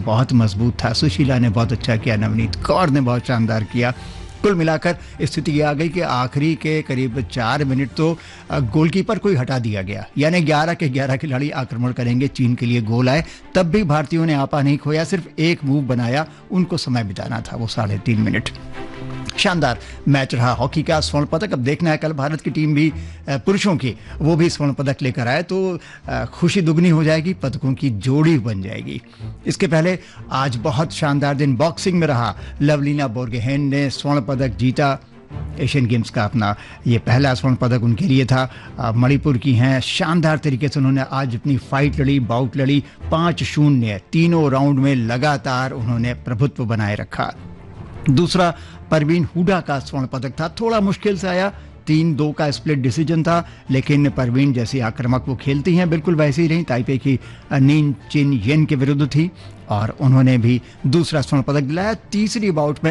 बहुत मजबूत था। सुशीला ने बहुत अच्छा किया, नवनीत कौर ने बहुत शानदार किया। कुल मिलाकर स्थिति ये आ गई कि आखिरी के करीब 4 मिनट तो गोलकीपर को ही हटा दिया गया, यानी 11 के 11 खिलाड़ी आक्रमण करेंगे, चीन के लिए गोल आए। तब भी भारतीयों ने आपा नहीं खोया, सिर्फ एक मूव बनाया, उनको समय बिताना था, वो 3.5 मिनट। शानदार मैच रहा। हॉकी का स्वर्ण पदक अब देखना है, कल भारत की टीम भी पुरुषों की वो भी स्वर्ण पदक लेकर आए तो खुशी दुगनी हो जाएगी, पदकों की जोड़ी बन जाएगी। इसके पहले आज बहुत शानदार दिन बॉक्सिंग में रहा। लवलीना बोर्गोहेन ने स्वर्ण पदक जीता। एशियन गेम्स का अपना ये पहला स्वर्ण पदक उनके लिए था। मणिपुर की हैं, शानदार तरीके से उन्होंने आज अपनी फाइट लड़ी, बाउट लड़ी। 5-0 तीनों राउंड में लगातार उन्होंने प्रभुत्व बनाए रखा। दूसरा परवीन हुडा का स्वर्ण पदक था, थोड़ा मुश्किल से आया, 3-2 का स्प्लिट डिसीजन था, लेकिन परवीन जैसी आक्रामक वो खेलती हैं बिल्कुल वैसे ही रही। ताइपे की नीन चिन येन के विरुद्ध थी और उन्होंने भी दूसरा स्वर्ण पदक दिलाया। तीसरी बाउट में